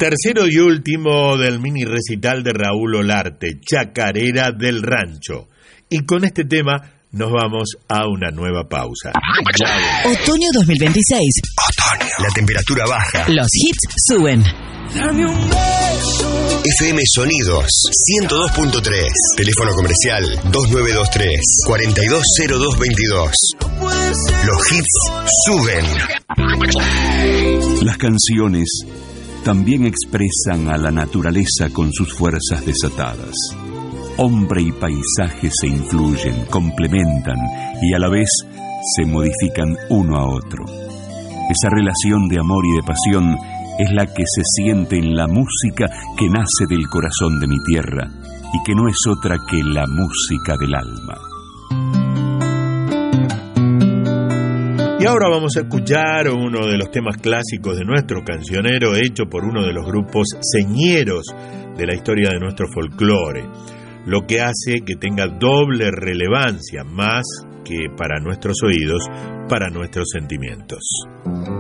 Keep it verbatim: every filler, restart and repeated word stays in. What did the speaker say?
Tercero y último del mini recital de Raúl Olarte, Chacarera del Rancho. Y con este tema nos vamos a una nueva pausa. Otoño dos mil veintiséis. Otoño. La temperatura baja. Los hits suben. F M Sonidos ciento dos punto tres. Teléfono comercial dos nueve dos tres, cuatro dos cero dos veintidós. Los hits suben. Las canciones también expresan a la naturaleza con sus fuerzas desatadas. Hombre y paisaje se influyen, complementan y a la vez se modifican uno a otro. Esa relación de amor y de pasión es la que se siente en la música que nace del corazón de mi tierra y que no es otra que la música del alma. Y ahora vamos a escuchar uno de los temas clásicos de nuestro cancionero, hecho por uno de los grupos señeros de la historia de nuestro folclore, lo que hace que tenga doble relevancia, más que para nuestros oídos, para nuestros sentimientos.